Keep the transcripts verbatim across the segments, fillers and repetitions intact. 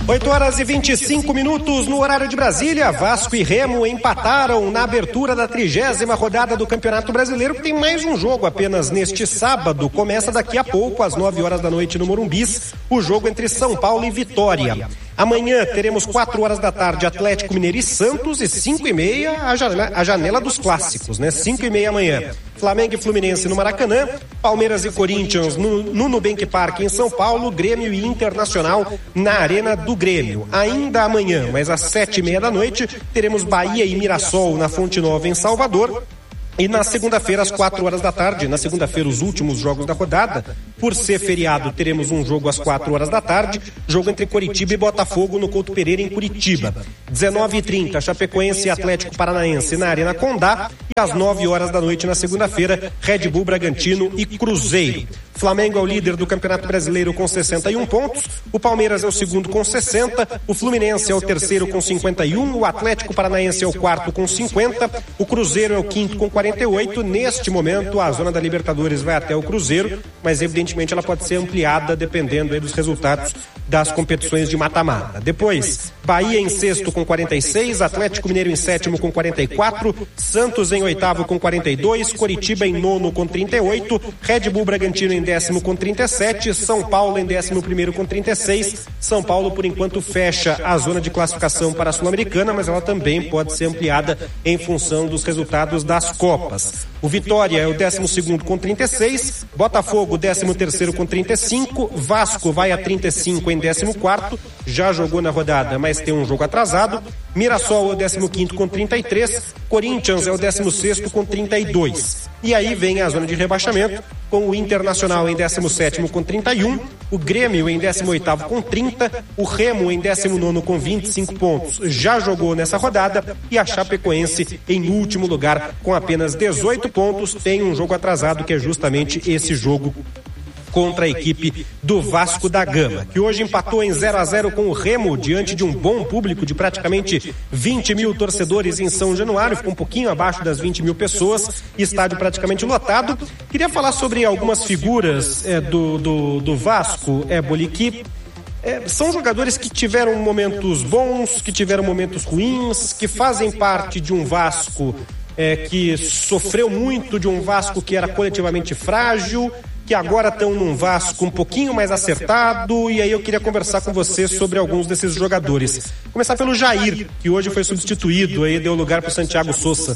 oito horas e vinte e cinco minutos no horário de Brasília. Vasco e Remo empataram na abertura da trigésima rodada do Campeonato Brasileiro, que tem mais um jogo apenas neste sábado. Começa daqui a pouco, às nove horas da noite no Morumbis, o jogo entre São Paulo e Vitória. Amanhã teremos quatro horas da tarde Atlético Mineiro e Santos, e cinco e meia a janela, a janela dos clássicos, né? cinco e meia amanhã. Flamengo e Fluminense no Maracanã, Palmeiras e Corinthians no, no Nubank Park em São Paulo, Grêmio e Internacional na Arena do Grêmio. Ainda amanhã, mas às sete e meia da noite, teremos Bahia e Mirassol na Fonte Nova em Salvador. E na segunda-feira, às quatro horas da tarde, na segunda-feira, os últimos jogos da rodada, por ser feriado, teremos um jogo às quatro horas da tarde, jogo entre Coritiba e Botafogo no Couto Pereira, em Curitiba. dezenove e trinta, Chapecoense e Atlético Paranaense na Arena Condá, e às nove horas da noite, na segunda-feira, Red Bull Bragantino e Cruzeiro. Flamengo é o líder do Campeonato Brasileiro com sessenta e um pontos, o Palmeiras é o segundo com sessenta, o Fluminense é o terceiro com cinquenta e um, o Atlético Paranaense é o quarto com cinquenta, o Cruzeiro é o quinto com quarenta e oito. Neste momento, a zona da Libertadores vai até o Cruzeiro, mas evidentemente ela pode ser ampliada dependendo aí dos resultados das competições de mata-mata. Depois, Bahia em sexto com quarenta e seis, Atlético Mineiro em sétimo com quarenta e quatro, Santos em oitavo com quarenta e dois, Coritiba em nono com trinta e oito, Red Bull Bragantino em décimo com trinta e sete, São Paulo em décimo primeiro com trinta e seis. São Paulo, por enquanto, fecha a zona de classificação para a Sul-Americana, mas ela também pode ser ampliada em função dos resultados das Copas. O Vitória é o décimo segundo com trinta e seis, Botafogo décimo terceiro com trinta e cinco, Vasco vai a trinta e cinco em décimo quarto, já jogou na rodada, mas tem um jogo atrasado. Mirassol é o décimo quinto com trinta e três, Corinthians é o décimo sexto com trinta e dois. E aí vem a zona de rebaixamento, com o Internacional em décimo sétimo com trinta e um, o Grêmio em décimo oitavo com trinta, o Remo em décimo nono com vinte e cinco pontos, já jogou nessa rodada, e a Chapecoense em último lugar com apenas dezoito pontos, tem um jogo atrasado que é justamente esse jogo contra a equipe do Vasco da Gama, que hoje empatou em zero a zero com o Remo, diante de um bom público de praticamente vinte mil torcedores em São Januário, ficou um pouquinho abaixo das vinte mil pessoas, estádio praticamente lotado. Queria falar sobre algumas figuras é, do, do, do Vasco, é, Boliqui. É, são jogadores que tiveram momentos bons, que tiveram momentos ruins, que fazem parte de um Vasco é, que sofreu muito, de um Vasco que era coletivamente frágil, que agora estão num Vasco um pouquinho mais acertado, e aí eu queria conversar com você sobre alguns desses jogadores. Começar pelo Jair, que hoje foi substituído, aí deu lugar para o Santiago Sousa.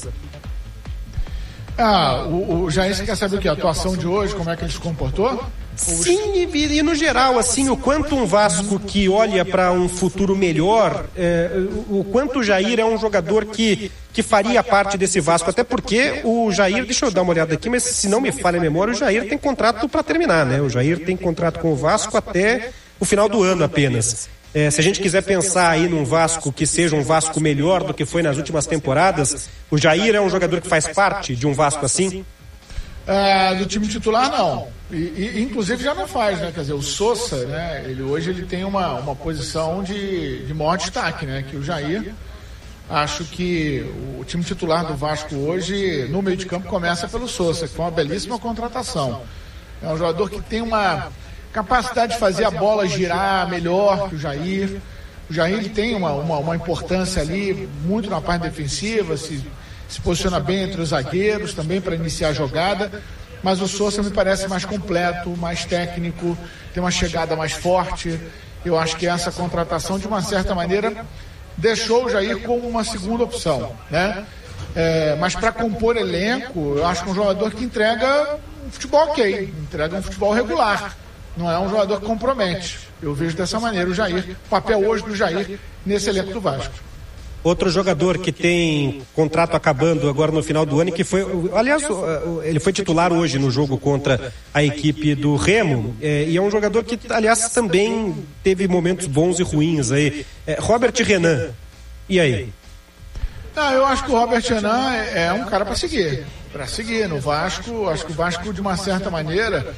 Ah, o, o Jair, você quer saber o que? A atuação de hoje, como é que ele se comportou? Sim, e, e no geral, assim, o quanto um Vasco que olha para um futuro melhor, é, o quanto o Jair é um jogador que, que faria parte desse Vasco, até porque o Jair, deixa eu dar uma olhada aqui, mas se não me falha a memória, o Jair tem contrato para terminar, né? O Jair tem contrato com o Vasco até o final do ano apenas. É, se a gente quiser pensar aí num Vasco que seja um Vasco melhor do que foi nas últimas temporadas, o Jair é um jogador que faz parte de um Vasco assim? É, do time titular, não. E, e, inclusive já não faz, né? Quer dizer, o Sousa, né? Ele, hoje ele tem uma, uma posição de, de maior destaque, né? Que o Jair. Acho que o time titular do Vasco hoje, no meio de campo, começa pelo Sousa, que foi uma belíssima contratação. É um jogador que tem uma capacidade de fazer a bola girar melhor que o Jair. O Jair ele tem uma, uma, uma importância ali, muito na parte defensiva, se, se posiciona bem entre os zagueiros, também para iniciar a jogada. Mas o Sousa me parece mais completo, mais técnico, tem uma chegada mais forte. Eu acho que essa contratação, de uma certa maneira, deixou o Jair como uma segunda opção, né? É, mas para compor elenco, eu acho que é um jogador que entrega um futebol ok, entrega um futebol regular. Não é um jogador que compromete. Eu vejo dessa maneira o Jair, o papel hoje do Jair nesse elenco do Vasco. Outro jogador que tem contrato acabando agora no final do ano e que foi, aliás, ele foi titular hoje no jogo contra a equipe do Remo, é, e é um jogador que, aliás, também teve momentos bons e ruins aí. É, Robert Renan, e aí? Não, eu acho que o Robert Renan é, é um cara para seguir, para seguir no Vasco. Acho que o Vasco, de uma certa maneira,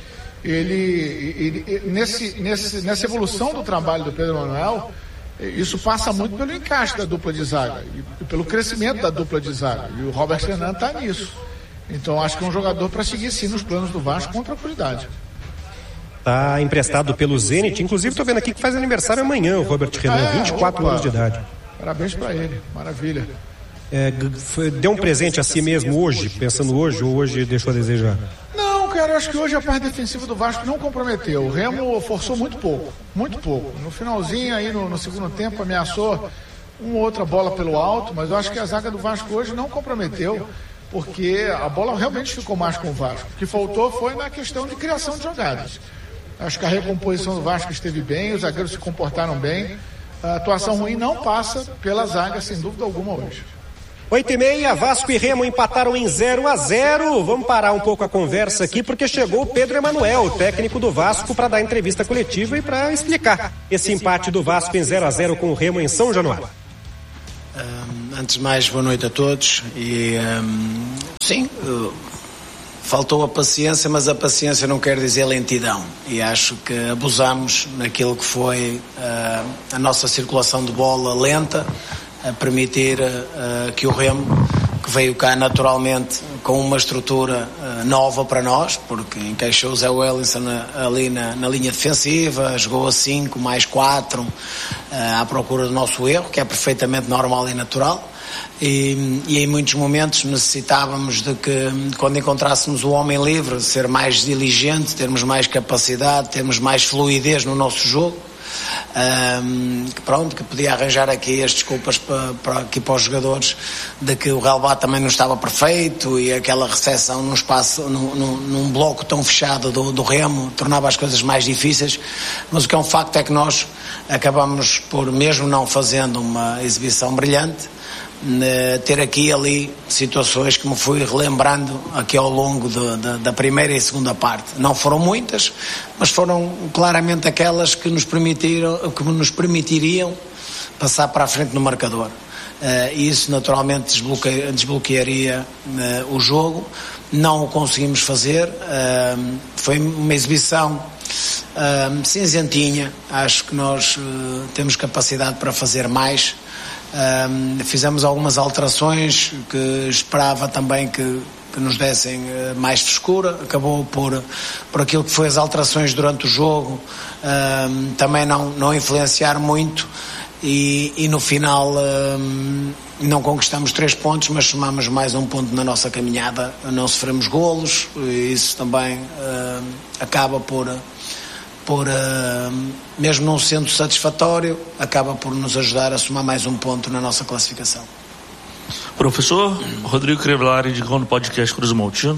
ele, ele nesse, nesse, nessa evolução do trabalho do Pedro Manuel, isso passa muito pelo encaixe da dupla de zaga e pelo crescimento da dupla de zaga, e o Robert Renan está nisso. Então acho que é um jogador para seguir sim nos planos do Vasco com tranquilidade. Está emprestado pelo Zenit. Inclusive, estou vendo aqui que faz aniversário amanhã, o Robert Renan, ah, é? vinte e quatro opa. anos de idade. Parabéns para ele, maravilha. É, foi, deu um presente a si mesmo hoje, pensando hoje, ou hoje deixou a desejar? Não, cara, eu acho que hoje a parte defensiva do Vasco não comprometeu. O Remo forçou muito pouco, muito pouco. No finalzinho, aí no, no segundo tempo, ameaçou uma outra bola pelo alto, mas eu acho que a zaga do Vasco hoje não comprometeu, porque a bola realmente ficou mais com o Vasco. O que faltou foi na questão de criação de jogadas. Acho que a recomposição do Vasco esteve bem, os zagueiros se comportaram bem. A atuação ruim não passa pela zaga, sem dúvida alguma, hoje. Oito e meia, Vasco e Remo empataram em zero a zero. Vamos parar um pouco a conversa aqui, porque chegou o Pedro Emanuel, técnico do Vasco, para dar entrevista coletiva e para explicar esse empate do Vasco em zero a zero com o Remo em São Januário. Um, antes de mais, boa noite a todos. E um, sim, uh, faltou a paciência, mas a paciência não quer dizer lentidão. E acho que abusamos naquilo que foi uh, a nossa circulação de bola lenta, a permitir uh, que o Remo, que veio cá naturalmente com uma estrutura uh, nova para nós, porque encaixou o Zé Wellington na, ali na, na linha defensiva, jogou a cinco mais quatro uh, à procura do nosso erro, que é perfeitamente normal e natural. E, e em muitos momentos necessitávamos de que, quando encontrássemos o homem livre, ser mais diligente, termos mais capacidade, termos mais fluidez no nosso jogo. Um, que pronto, que podia arranjar aqui as desculpas para, para, aqui para os jogadores de que o relevado também não estava perfeito e aquela recepção num espaço, num, num, num bloco tão fechado do, do Remo tornava as coisas mais difíceis, mas o que é um facto é que nós acabamos por, mesmo não fazendo uma exibição brilhante, ter aqui e ali situações que me fui relembrando aqui ao longo de, de, da primeira e segunda parte. Não foram muitas, mas foram claramente aquelas que nos permitiram, que nos permitiriam passar para a frente no marcador. Uh, isso naturalmente desbloqueia, desbloquearia uh, o jogo. Não o conseguimos fazer. Uh, foi uma exibição uh, cinzentinha. Acho que nós uh, temos capacidade para fazer mais. Um, fizemos algumas alterações que esperava também que, que nos dessem uh, mais frescura. Acabou por, por aquilo que foi as alterações durante o jogo, um, também não, não influenciar muito e, e no final um, não conquistamos três pontos, mas somamos mais um ponto na nossa caminhada. Não sofremos golos e isso também uh, acaba por por, uh, mesmo não sendo satisfatório, acaba por nos ajudar a somar mais um ponto na nossa classificação. Professor Rodrigo Crevellari, de no podcast Cruz Maltino.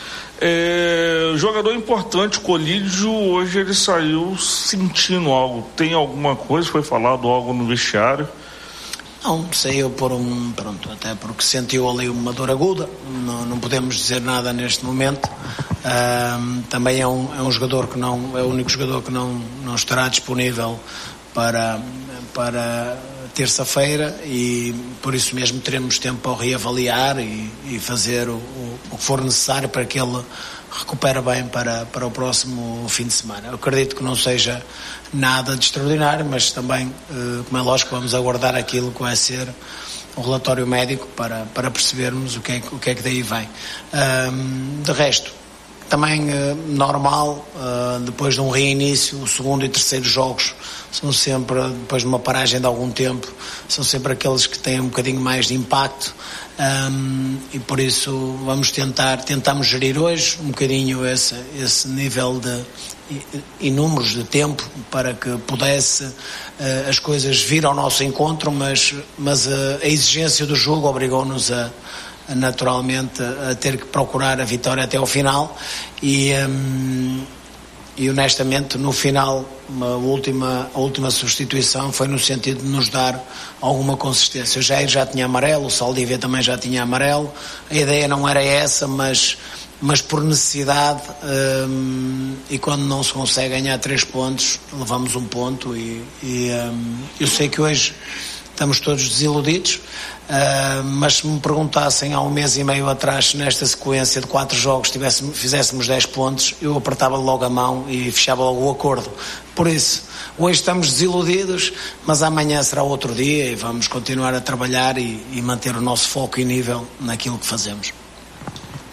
É, jogador importante, Colídio, hoje ele saiu sentindo algo. Tem alguma coisa? Foi falado algo no vestiário? Não, saiu por um, pronto, até porque sentiu ali uma dor aguda, não, não podemos dizer nada neste momento. Uh, também é um, é um jogador que não, é o único jogador que não, não estará disponível para, para terça-feira e por isso mesmo teremos tempo para o reavaliar e, e fazer o, o, o que for necessário para que ele recupere bem para, para o próximo fim de semana. Eu acredito que não seja nada de extraordinário, mas também, como é lógico, vamos aguardar aquilo que vai ser o relatório médico para, para percebermos o que, é, o que é que daí vem. Um, de resto, também uh, normal, uh, depois de um reinício, o segundo e terceiro jogos são sempre, depois de uma paragem de algum tempo, são sempre aqueles que têm um bocadinho mais de impacto. Um, e por isso vamos tentar, tentamos gerir hoje um bocadinho esse, esse nível de e, e números de tempo para que pudesse uh, as coisas vir ao nosso encontro, mas, mas a, a exigência do jogo obrigou-nos a, a naturalmente a ter que procurar a vitória até ao final e, um, e honestamente no final uma última, a última substituição foi no sentido de nos dar alguma consistência. O Jair já tinha amarelo, o Saldívia também já tinha amarelo, a ideia não era essa, mas, mas por necessidade um, e quando não se consegue ganhar três pontos, levamos um ponto e, e um, eu sei que hoje estamos todos desiludidos, uh, mas se me perguntassem há um mês e meio atrás se nesta sequência de quatro jogos tivéssemos, fizéssemos dez pontos, eu apertava logo a mão e fechava logo o acordo. Por isso, hoje estamos desiludidos, mas amanhã será outro dia e vamos continuar a trabalhar e, e manter o nosso foco e nível naquilo que fazemos.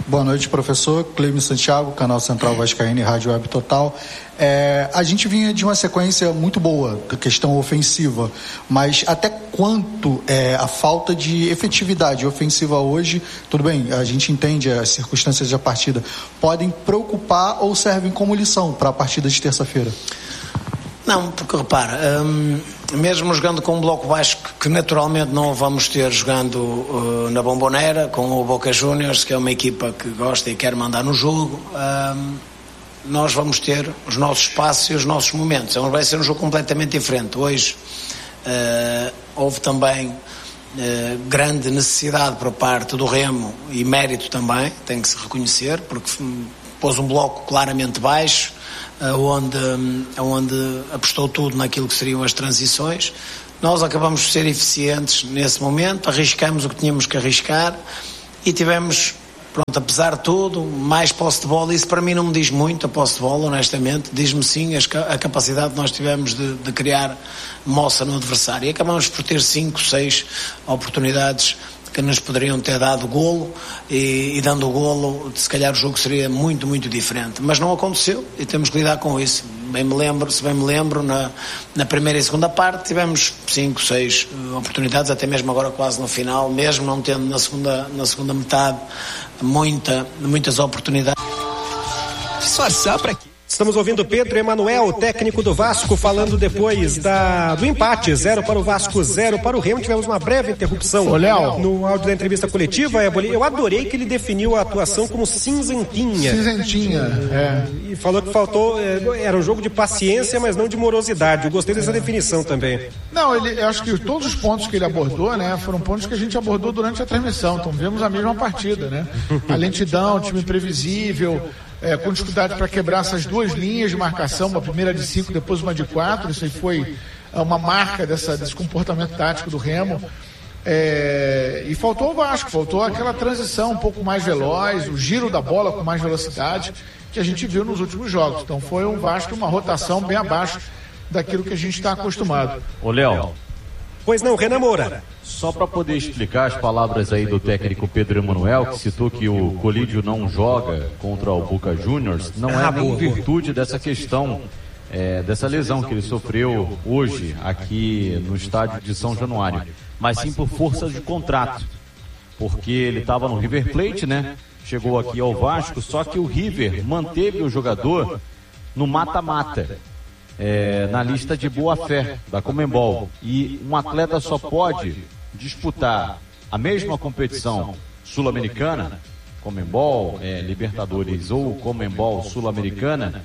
Boa noite, professor. Cleime Santiago, canal Central Vascaíno e Rádio Web Total. É, a gente vinha de uma sequência muito boa da questão ofensiva, mas até quanto é, a falta de efetividade ofensiva hoje, tudo bem, a gente entende as circunstâncias da partida, podem preocupar ou servem como lição para a partida de terça-feira? Não, porque repara, hum, mesmo jogando com um bloco baixo que naturalmente não vamos ter jogando uh, na Bombonera, com o Boca Juniors, que é uma equipa que gosta e quer mandar no jogo, hum, nós vamos ter os nossos espaços e os nossos momentos. Então vai ser um jogo completamente diferente. Hoje uh, houve também uh, grande necessidade por parte do Remo e mérito também, tem que se reconhecer, porque pôs um bloco claramente baixo, onde, onde apostou tudo naquilo que seriam as transições. Nós acabamos de ser eficientes nesse momento, arriscamos o que tínhamos que arriscar e tivemos, pronto, apesar de tudo, mais posse de bola. Isso para mim não me diz muito, a posse de bola, honestamente. Diz-me sim a capacidade que nós tivemos de, de criar moça no adversário. E acabamos por ter cinco, seis oportunidades que nos poderiam ter dado golo e, e dando o golo, se calhar o jogo seria muito, muito diferente. Mas não aconteceu e temos que lidar com isso. Bem me lembro, se bem me lembro, na, na primeira e segunda parte tivemos cinco, seis uh, oportunidades, até mesmo agora quase no final, mesmo não tendo na segunda, na segunda metade muita, muitas oportunidades. Disfarçar para quê? Estamos ouvindo Pedro Emanuel, técnico do Vasco, falando depois da, do empate, zero para o Vasco, zero para o Remo. Tivemos uma breve interrupção Ô, Léo, no áudio da entrevista coletiva. Eu adorei que ele definiu a atuação como cinzentinha. Cinzentinha, é. E falou que faltou, era um jogo de paciência, mas não de morosidade. Eu gostei dessa definição também. Não, ele, eu acho que todos os pontos que ele abordou, né, foram pontos que a gente abordou durante a transmissão. Então vemos a mesma partida, né? A lentidão, time previsível, É, com dificuldade para quebrar essas duas linhas de marcação, uma primeira de cinco, depois uma de quatro. Isso aí foi uma marca dessa, desse comportamento tático do Remo. É, e faltou o Vasco, faltou aquela transição um pouco mais veloz, o giro da bola com mais velocidade que a gente viu nos últimos jogos. Então foi um Vasco, uma rotação bem abaixo daquilo que a gente está acostumado. Ô Léo. Pois não, Renan Moura. Só para poder explicar as palavras aí do técnico Pedro Emanuel, que citou que o Colídio não joga contra o Boca Juniors, não é nem virtude dessa questão, é, dessa lesão que ele sofreu hoje aqui no estádio de São Januário, mas sim por força de contrato, porque ele estava no River Plate, né? Chegou aqui ao Vasco, só que o River manteve o jogador no mata-mata. É, na lista de boa-fé da Conmebol, e um atleta só pode disputar a mesma competição sul-americana, Conmebol, é, Libertadores ou Conmebol sul-americana,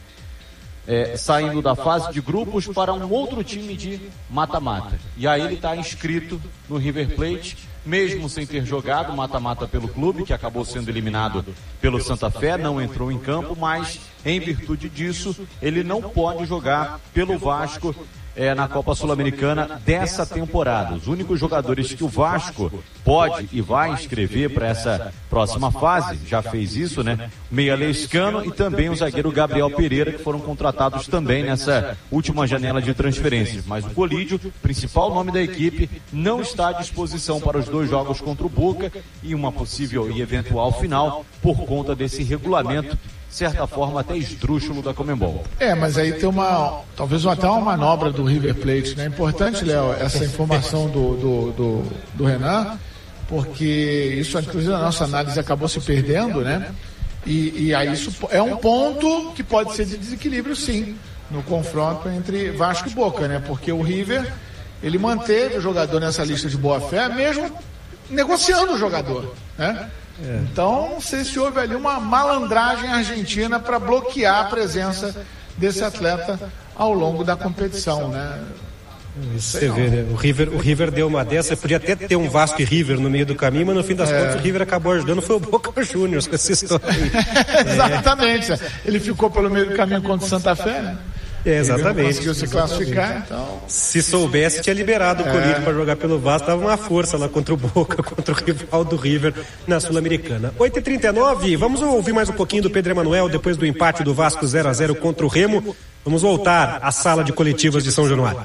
é, saindo da fase de grupos para um outro time de mata-mata. E aí ele está inscrito no River Plate, mesmo sem ter jogado mata-mata pelo clube, que acabou sendo eliminado pelo Santa Fé, não entrou em campo, mas em virtude disso ele não pode jogar pelo Vasco é, na Copa Sul-Americana dessa temporada. Os únicos jogadores que o Vasco pode e vai inscrever para essa próxima fase, já fez isso, né? Meia Lescano e também o zagueiro Gabriel Pereira, que foram contratados também nessa última janela de transferências. Mas o Colídio, principal nome da equipe, não está à disposição para os dois jogos contra o Boca e uma possível e eventual final por conta desse regulamento, de certa forma até esdrúxulo da Conmebol. É, mas aí tem uma, talvez até uma manobra do River Plate, né? É importante, Léo, essa informação do, do, do, do Renan, porque isso, inclusive, a nossa análise acabou se perdendo, né? E, e aí isso é um ponto que pode ser de desequilíbrio, sim, no confronto entre Vasco e Boca, né? Porque o River, ele manteve o jogador nessa lista de boa-fé, mesmo negociando o jogador, né? É. Então, não sei se houve ali uma malandragem argentina para bloquear a presença desse atleta ao longo da competição, né? Isso você vê, né? O River, o River deu uma dessa, podia até ter um Vasco e River no meio do caminho, mas no fim das é. contas o River acabou ajudando, foi o Boca Juniors com essa história aí. Exatamente, é. Ele ficou pelo meio do caminho contra o Santa Fé, né? É, exatamente. Ele conseguiu se classificar, então... Se soubesse, tinha liberado o Colídio é. para jogar pelo Vasco, dava uma força lá contra o Boca, contra o rival do River na Sul-Americana. oito e trinta e nove, vamos ouvir mais um pouquinho do Pedro Emanuel depois do empate do Vasco zero a zero contra o Remo. Vamos voltar à sala de coletivas de São Januário.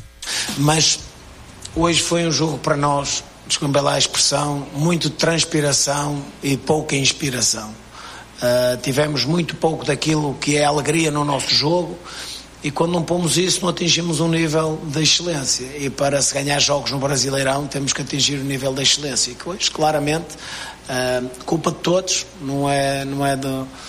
Mas hoje foi um jogo para nós, desculpe lá a expressão, muito de transpiração e pouca inspiração. Uh, tivemos muito pouco daquilo que é alegria no nosso jogo, e quando não pomos isso não atingimos um nível de excelência, e para se ganhar jogos no Brasileirão temos que atingir o nível de excelência, e que hoje claramente uh, culpa de todos, não é, não é de,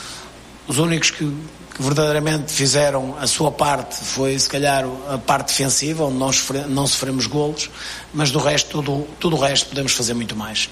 os únicos que, que verdadeiramente fizeram a sua parte foi se calhar a parte defensiva, onde não, sofre, não sofremos golos, mas do resto, tudo, tudo o resto podemos fazer muito mais.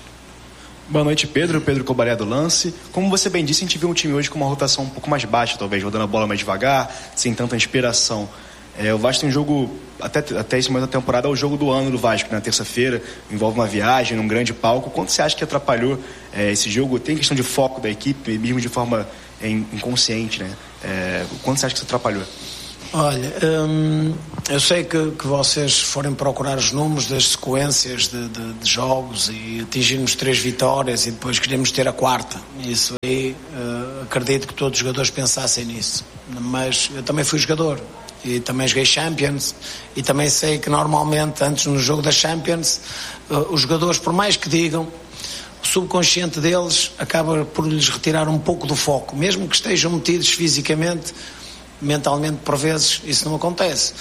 Boa noite, Pedro. Pedro Cobaré do Lance. Como você bem disse, a gente viu um time hoje com uma rotação um pouco mais baixa, talvez, rodando a bola mais devagar, sem tanta inspiração. É, o Vasco tem um jogo, até, até esse momento da temporada, é o jogo do ano do Vasco, na terça-feira, envolve uma viagem num grande palco. Quanto você acha que atrapalhou é, esse jogo? Tem questão de foco da equipe, mesmo de forma é, inconsciente, né? É, quanto você acha que isso atrapalhou? Olha, hum, eu sei que, que vocês forem procurar os números das sequências de, de, de jogos e atingirmos três vitórias e depois queremos ter a quarta. Isso aí, uh, acredito que todos os jogadores pensassem nisso. Mas eu também fui jogador e também joguei Champions, e também sei que normalmente antes no jogo da Champions uh, os jogadores, por mais que digam, o subconsciente deles acaba por lhes retirar um pouco do foco, mesmo que estejam metidos fisicamente. Mentalmente, por vezes, isso não acontece.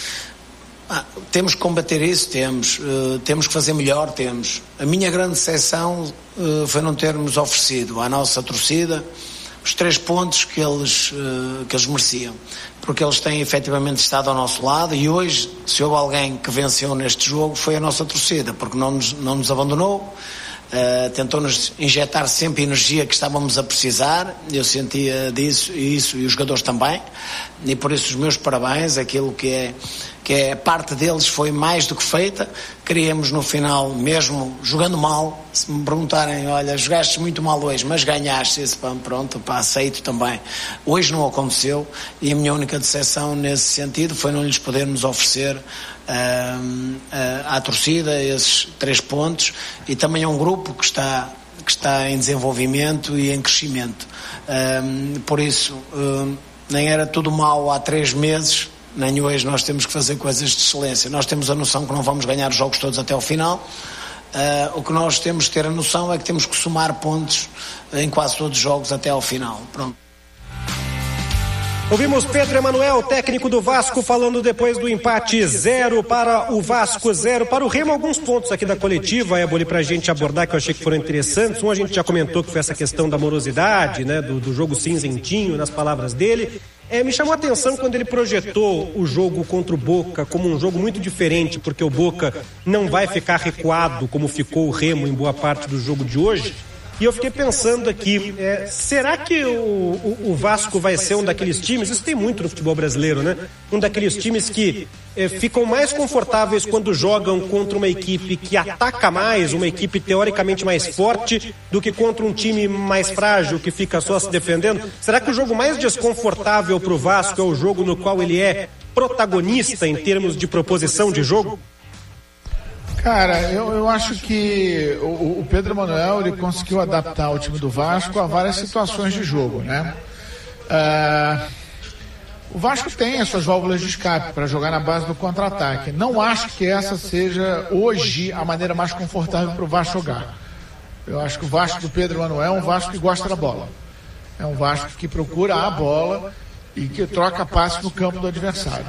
Ah, temos que combater isso, temos. Uh, temos que fazer melhor, temos. A minha grande decepção uh, foi não termos oferecido à nossa torcida os três pontos que eles, uh, que eles mereciam. Porque eles têm efetivamente estado ao nosso lado, e hoje, se houve alguém que venceu neste jogo, foi a nossa torcida, porque não nos, não nos abandonou. Uh, tentou-nos injetar sempre a energia que estávamos a precisar. Eu sentia disso e isso, e os jogadores também, e por isso os meus parabéns. Aquilo que é, que é parte deles foi mais do que feita. Queríamos no final, mesmo jogando mal, se me perguntarem, olha, jogaste muito mal hoje, mas ganhaste, esse pá, pronto, pá, aceito também. Hoje não aconteceu, e a minha única decepção nesse sentido foi não lhes podermos oferecer Uh, uh, à torcida esses três pontos, e também é um grupo que está, que está em desenvolvimento e em crescimento. Uh, por isso, uh, nem era tudo mau há três meses, nem hoje nós temos que fazer coisas de excelência. Nós temos a noção que não vamos ganhar os jogos todos até ao final. Uh, o que nós temos que ter a noção é que temos que somar pontos em quase todos os jogos até ao final. Pronto. Ouvimos Pedro Emanuel, técnico do Vasco, falando depois do empate zero para o Vasco, zero para o Remo. Alguns pontos aqui da coletiva, Éboli, para a gente abordar, que eu achei que foram interessantes. Um, a gente já comentou que foi essa questão da morosidade, né, do, do jogo cinzentinho, nas palavras dele. É, me chamou a atenção quando ele projetou o jogo contra o Boca como um jogo muito diferente, porque o Boca não vai ficar recuado como ficou o Remo em boa parte do jogo de hoje. E eu fiquei pensando aqui, é, será que o, o, o Vasco vai ser um daqueles times, isso tem muito no futebol brasileiro, né? Um daqueles times que é, ficam mais confortáveis quando jogam contra uma equipe que ataca mais, uma equipe teoricamente mais forte, do que contra um time mais frágil que fica só se defendendo? Será que o jogo mais desconfortável para o Vasco é o jogo no qual ele é protagonista em termos de proposição de jogo? Cara, eu, eu acho que o, o Pedro Emanuel, ele conseguiu adaptar o time do Vasco a várias situações de jogo, né? Uh, o Vasco tem as suas válvulas de escape para jogar na base do contra-ataque. Não acho que essa seja hoje a maneira mais confortável para o Vasco jogar. Eu acho que o Vasco do Pedro Emanuel é um Vasco que gosta da bola. É um Vasco que procura a bola e que troca passe no campo do adversário.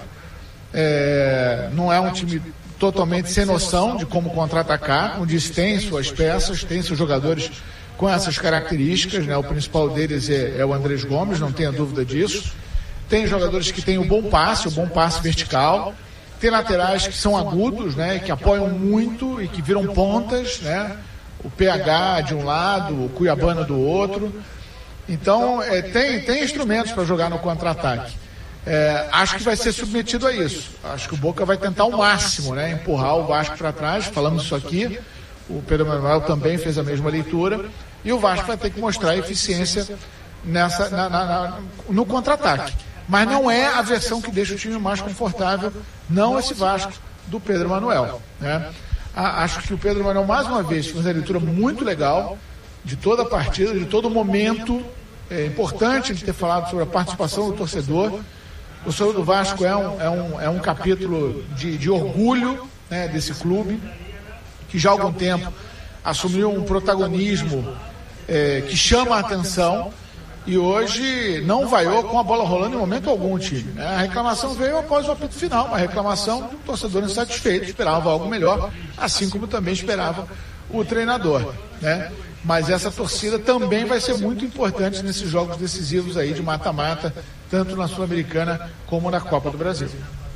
É, não é um time totalmente sem noção de como contra-atacar. Como disse, tem suas peças, tem seus jogadores com essas características, né? O principal deles é, é o Andrés Gomes, não tenha dúvida disso. Tem jogadores que têm o bom passe, o bom passe vertical. Tem laterais que são agudos, né? Que apoiam muito e que viram pontas, né? O P H de um lado, o Cuiabano do outro. Então, é, tem, tem instrumentos para jogar no contra-ataque. É, acho que vai ser submetido a isso. Acho que o Boca vai tentar ao máximo, né, empurrar o Vasco para trás. Falamos isso aqui. O Pedro Emanuel também fez a mesma leitura. E o Vasco vai ter que mostrar eficiência nessa, na, na, na, no contra-ataque. Mas não é a versão que deixa o time mais confortável, não esse Vasco do Pedro Emanuel, né? Acho que o Pedro Emanuel, mais uma vez, fez uma leitura muito legal de toda a partida, de todo o momento. É importante a gente ter falado sobre a participação do torcedor. O torcedor do Vasco é um, é um, é um capítulo de, de orgulho, né, desse clube, que já há algum tempo assumiu um protagonismo é, que chama a atenção. e hoje não vaiou com a bola rolando em momento algum o time, né? A reclamação veio após o apito final, uma reclamação de um torcedor insatisfeito, esperava algo melhor, assim como também esperava o treinador, né? Mas essa torcida também vai ser muito importante nesses jogos decisivos aí de mata-mata, tanto na Sul-Americana como na Copa do Brasil.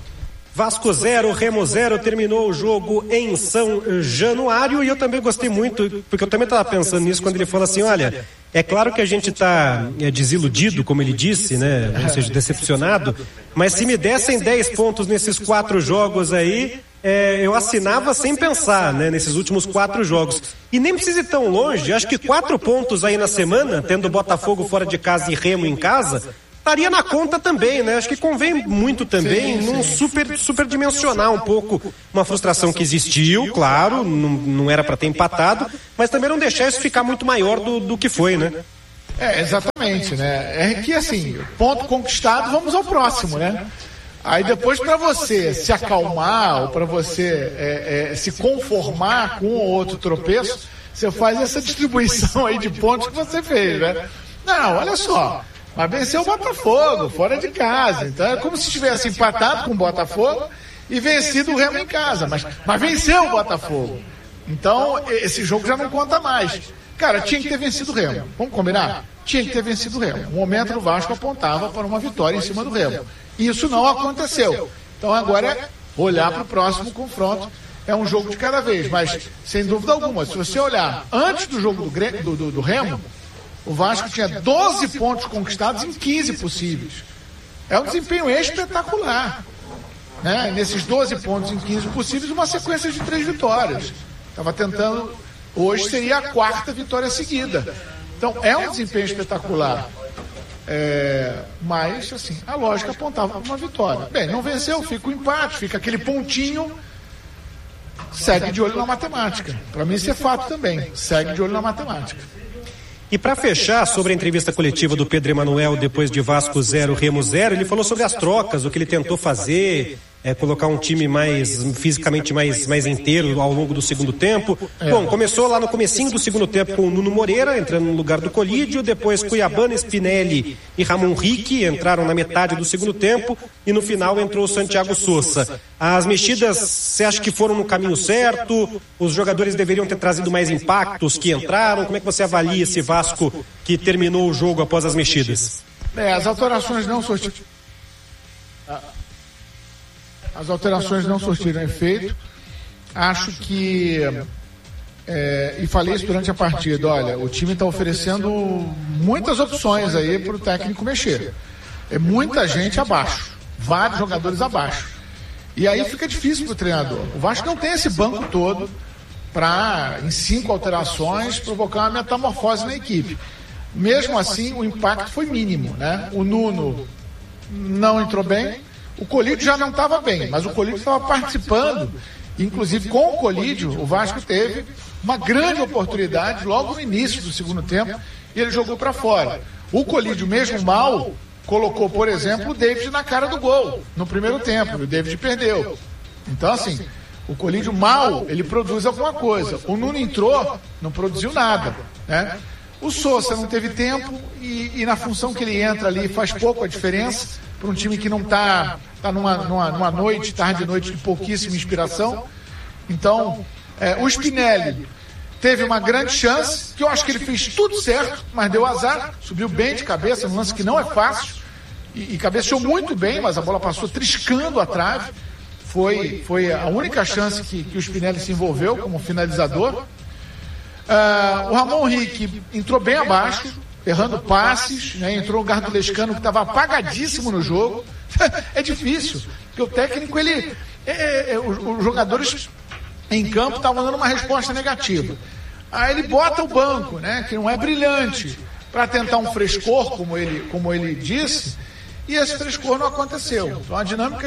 Vasco zero, Remo zero, terminou o jogo em São Januário, e eu também gostei muito, porque eu também estava pensando nisso quando ele falou assim, olha, é claro que a gente está é, desiludido, como ele disse, né, ou seja, decepcionado, mas se me dessem dez pontos nesses quatro jogos aí, é, eu assinava sem pensar, né, nesses últimos quatro jogos. E nem precisa ir tão longe, acho que quatro pontos aí na semana, tendo Botafogo fora de casa e Remo em casa, estaria na conta também, né? Acho que convém muito também sim, num sim. super, superdimensionar um pouco uma frustração que existiu, claro, não, não era para ter empatado, mas também não deixar isso ficar muito maior do, do que foi, né? É, exatamente, né? É que assim, ponto conquistado, vamos ao próximo, né? Aí depois, para você se acalmar ou para você é, é, se conformar com um ou outro tropeço, você faz essa distribuição aí de pontos que você fez, né? Não, olha só. Mas venceu o Botafogo, fora de casa. Então é como se tivesse empatado com o Botafogo e vencido o Remo em casa. Mas, mas venceu o Botafogo. Então esse jogo já não conta mais. Cara, tinha que ter vencido o Remo. Vamos combinar? Tinha que ter vencido o Remo. O momento do Vasco apontava para uma vitória em cima do Remo. Isso não aconteceu. Então agora é olhar para o próximo confronto. É um jogo de cada vez. Mas, sem dúvida alguma, se você olhar antes do jogo do, do, do, do Remo, o Vasco tinha doze pontos conquistados em quinze possíveis. É um desempenho espetacular, né? Nesses doze pontos em quinze possíveis, uma sequência de três vitórias. Estava tentando, hoje seria a quarta vitória seguida. Então é um desempenho espetacular. É, mas, assim, a lógica apontava para uma vitória. Bem, não venceu, fica o empate, fica aquele pontinho. Segue de olho na matemática. Para mim isso é fato também. Segue de olho na matemática. E para fechar sobre a entrevista coletiva do Pedro Emanuel depois de Vasco zero, Remo zero, ele falou sobre as trocas, o que ele tentou fazer, é, colocar um time mais fisicamente mais, mais inteiro ao longo do segundo tempo. É. Bom, começou lá no comecinho do segundo tempo com o Nuno Moreira entrando no lugar do Colídio, depois Cuiabano, Spinelli e Ramon Rick entraram na metade do segundo tempo e no final entrou o Santiago Sousa. As mexidas, você acha que foram no caminho certo? Os jogadores deveriam ter trazido mais impactos que entraram? Como é que você avalia esse Vasco que terminou o jogo após as mexidas? É, as alterações não surtiram. As alterações não surtiram efeito. Acho que, é, e falei isso durante a partida, olha, o time está oferecendo muitas opções aí para o técnico mexer. É muita gente abaixo, vários jogadores abaixo. E aí fica difícil para o treinador. O Vasco não tem esse banco todo para, em cinco alterações, provocar uma metamorfose na equipe. Mesmo assim, o impacto foi mínimo, né? O Nuno não entrou bem, o Colídio já não estava bem, mas o Colídio estava participando, inclusive com o Colídio, o Vasco teve uma grande oportunidade logo no início do segundo tempo e ele jogou para fora. O Colídio, mesmo mal, colocou, por exemplo, o David na cara do gol no primeiro tempo, e o David perdeu. Então, assim, o Colídio mal, ele produz alguma coisa. O Nuno entrou, não produziu nada, né? O Sousa não teve tempo e, e na função que ele entra ali faz pouco a diferença para um time que não está tá numa, numa, numa noite, tarde de noite de pouquíssima inspiração. Então, é, o Spinelli teve uma grande chance, que eu acho que ele fez tudo certo, mas deu azar, subiu bem de cabeça, num lance que não é fácil, e, e cabeceou muito bem, mas a bola passou triscando a trave. Foi, foi a única chance que, que o Spinelli se envolveu como finalizador. Uh, o Ramon Rick entrou bem abaixo, errando passes, né? Entrou o Gardulescano que estava apagadíssimo no jogo. É difícil, porque o técnico, ele, é, é, os, os jogadores em campo estavam dando uma resposta negativa. Aí ele bota o banco, né? Que não é brilhante, para tentar um frescor, como ele, como ele disse, e esse frescor não aconteceu. Então a dinâmica